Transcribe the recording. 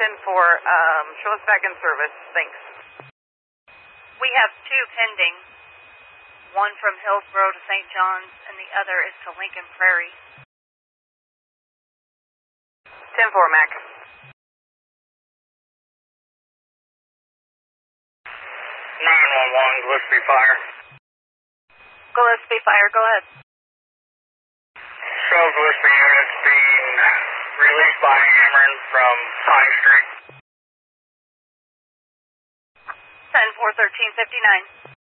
show us back in service. Thanks. We have two pending. One from Hillsboro to St. John's, and the other is to Lincoln Prairie. 10-4, Mac. 911, Gillespie Fire. Gillespie Fire, go ahead. Show Gillespie units being released by Cameron from High Street. 10-4, 1359.